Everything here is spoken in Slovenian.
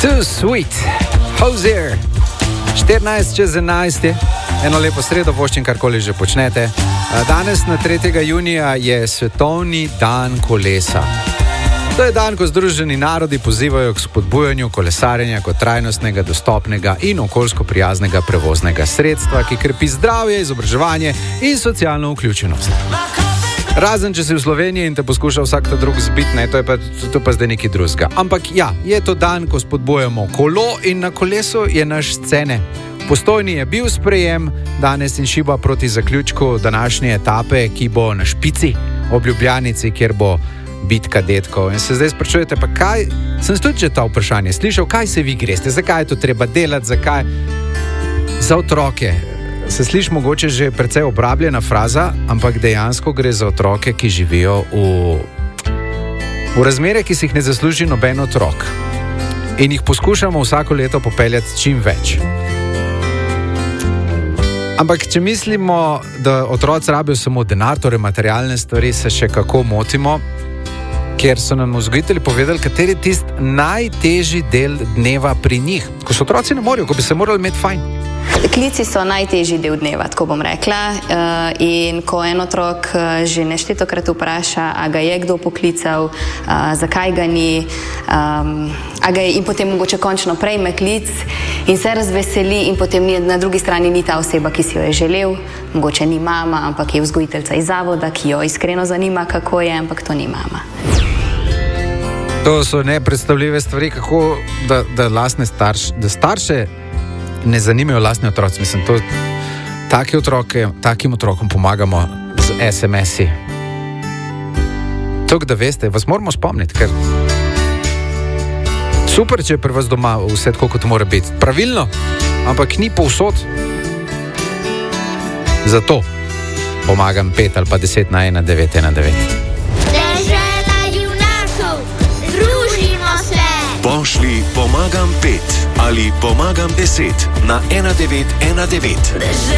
Too Sweet, Hozier, 14:11, eno lepo sredo, voščim karkoli že počnete. Danes na 3. junija je svetovni dan kolesa. To je dan, ko Združeni narodi pozivajo k spodbujanju kolesarjenja kot trajnostnega, dostopnega in okoljsko prijaznega prevoznega sredstva, ki krepi zdravje, izobraževanje in socialno vključenost. Razen, če si v Sloveniji in te poskuša vsak ta drug zbiti, to je pa zdaj nekaj drugega. Ampak ja, je to dan, ko spodbujamo kolo in na kolesu je naš scene. V Postojni je bil sprejem danes in šiba proti zaključku današnje etape, ki bo na špici ob Ljubljanici, kjer bo bitka detkov. In se zdaj sprašujete, pa kaj, sem tudi že ta vprašanje slišal, kaj se vi greste, zakaj je to treba delati, zakaj? Za otroke. Se sliši mogoče že precej obrabljena fraza, ampak dejansko gre za otroke, ki živijo v razmere, ki si jih ne zasluži noben otrok. In jih poskušamo vsako leto popeljati čim več. Ampak če mislimo, da otroci rabijo samo denar, torej materialne stvari, se še kako motimo, ker so nam vzgojitelji povedali, kateri je tisti najtežji del dneva pri njih. Ko so otroci ne morejo, ko bi se morali imeti fajn. Klici so najtežji del dneva, tako bom rekla, in ko en otrok že neštetokrat vpraša, a ga je kdo poklical, zakaj ga ni, in potem mogoče končno prejme klic in se razveseli in potem na drugi strani ni ta oseba, ki si jo je želel, mogoče ni mama, ampak je vzgojiteljica iz zavoda, ki jo iskreno zanima, kako je, ampak to ni mama. To so nepredstavljive stvari, kako da starše ne zanimajo lastni otroci. Mislim, takim otrokom pomagamo z SMS-i. Tako da veste, vas moramo spomniti, ker super, če je pri vas doma vse tako, kot mora biti. Pravilno, ampak ni povsod. Zato pomagam 5 ali pa 10 na 1919. Pošli pomagam 5 ali pomagam 10 na 1919.